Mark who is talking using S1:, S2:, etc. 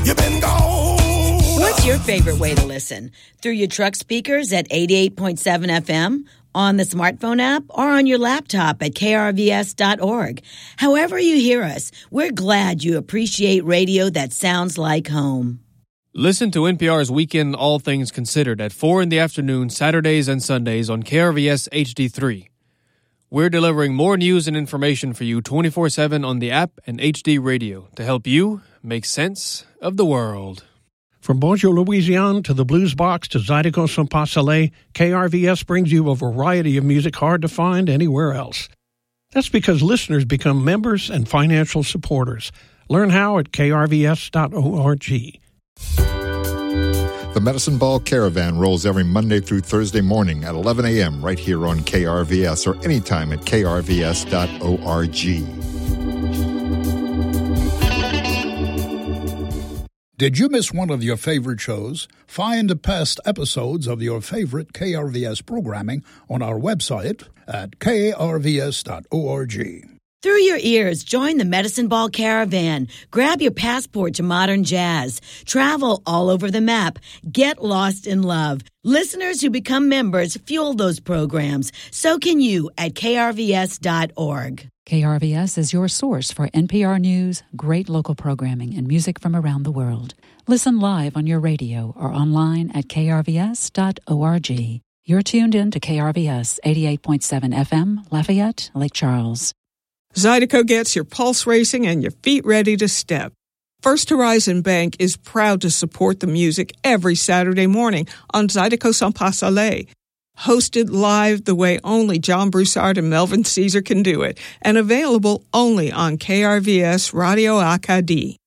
S1: You've been gone.
S2: What's your favorite way to listen? Through your truck speakers at 88.7 FM, on the smartphone app, or on your laptop at krvs.org. However you hear us, we're glad you appreciate radio that sounds like home.
S3: Listen to NPR's Weekend All Things Considered at 4 in the afternoon, Saturdays and Sundays on KRVS HD3. We're delivering more news and information for you 24/7 on the app and HD radio to help you make sense of the world.
S4: From Bonjour Louisiane to the Blues Box to Zydeco Son Pas Soleil, KRVS brings you a variety of music hard to find anywhere else. That's because listeners become members and financial supporters. Learn how at krvs.org.
S5: The Medicine Ball Caravan rolls every Monday through Thursday morning at 11 a.m. right here on KRVS or anytime at krvs.org.
S6: Did you miss one of your favorite shows? Find past episodes of your favorite KRVS programming on our website at krvs.org.
S2: Through your ears, join the Medicine Ball Caravan. Grab your passport to modern jazz. Travel all over the map. Get lost in love. Listeners who become members fuel those programs. So can you at krvs.org.
S7: KRVS is your source for NPR News, great local programming, and music from around the world. Listen live on your radio or online at krvs.org. You're tuned in to KRVS 88.7 FM, Lafayette, Lake Charles.
S8: Zydeco gets your pulse racing and your feet ready to step. First Horizon Bank is proud to support the music every Saturday morning on Zydeco Son Pas Soleil. Hosted live the way only John Broussard and Melvin Caesar can do it, and available only on KRVS Radio Acadie.